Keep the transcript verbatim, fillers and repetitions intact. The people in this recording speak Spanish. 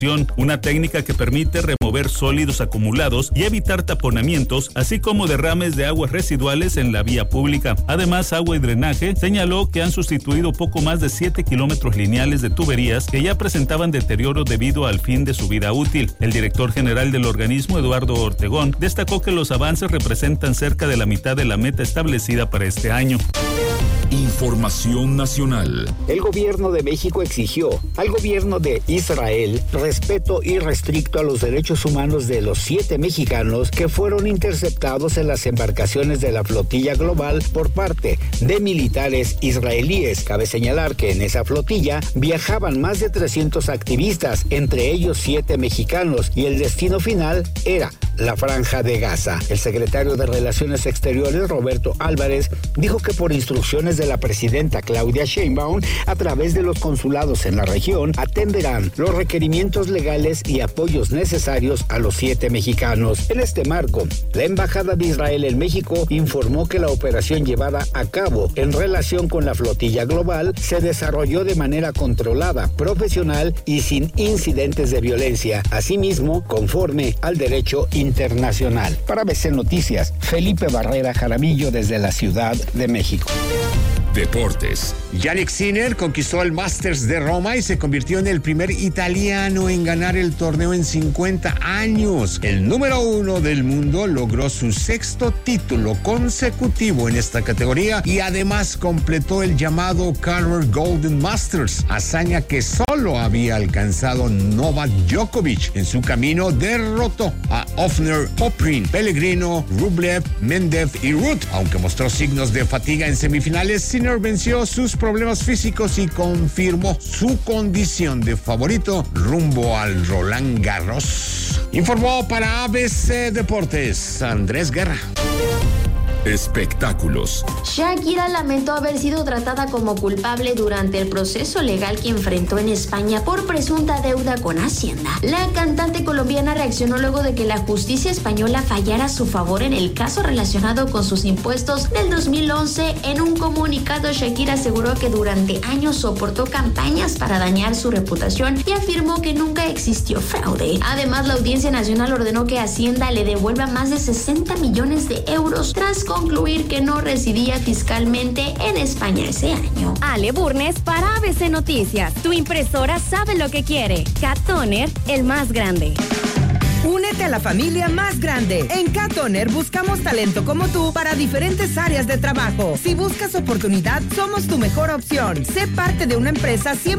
una técnica que permite remover sólidos acumulados y evitar taponamientos, así como derrames de aguas residuales en la vía pública. Además, Agua y Drenaje señaló que han sustituido poco más de siete kilómetros lineales de tuberías que ya presentaban deterioro debido al fin de su vida útil. El director general del organismo, Eduardo Ortegón, destacó que los avances representan cerca de la mitad de la meta establecida para este año. Información nacional. El gobierno de México exigió al gobierno de Israel respeto irrestricto a los derechos humanos de los siete mexicanos que fueron interceptados en las embarcaciones de la flotilla global por parte de militares israelíes. Cabe señalar que en esa flotilla viajaban más de trescientos activistas, entre ellos siete mexicanos, y el destino final era la Franja de Gaza. El secretario de Relaciones Exteriores, Roberto Álvarez, dijo que por instrucciones de la presidenta Claudia Sheinbaum, a través de los consulados en la región, atenderán los requerimientos legales y apoyos necesarios a los siete mexicanos. En este marco, la Embajada de Israel en México informó que la operación llevada a cabo en relación con la flotilla global se desarrolló de manera controlada, profesional y sin incidentes de violencia, asimismo conforme al derecho internacional. Para A B C Noticias, Felipe Barrera Jaramillo desde la Ciudad de México. Deportes. Jannik Sinner conquistó el Masters de Roma y se convirtió en el primer italiano en ganar el torneo en cincuenta años. El número uno del mundo logró su sexto título consecutivo en esta categoría y además completó el llamado Carver Golden Masters, hazaña que solo había alcanzado Novak Djokovic. En su camino derrotó a Ofner, Poprin, Pellegrino, Rublev, Mendev y Ruth. Aunque mostró signos de fatiga en semifinales, Sinner venció sus problemas físicos y confirmó su condición de favorito rumbo al Roland Garros. Informó para A B C Deportes, Andrés Guerra. Espectáculos. Shakira lamentó haber sido tratada como culpable durante el proceso legal que enfrentó en España por presunta deuda con Hacienda. La cantante colombiana reaccionó luego de que la justicia española fallara a su favor en el caso relacionado con sus impuestos del dos mil once. En un comunicado, Shakira aseguró que durante años soportó campañas para dañar su reputación y afirmó que nunca existió fraude. Además, la Audiencia Nacional ordenó que Hacienda le devuelva más de sesenta millones de euros tras concluir que no residía fiscalmente en España ese año. Ale Burnes para A B C Noticias. Tu impresora sabe lo que quiere. Cat Toner, el más grande. Únete a la familia más grande. En Cat Toner buscamos talento como tú para diferentes áreas de trabajo. Si buscas oportunidad, somos tu mejor opción. Sé parte de una empresa cien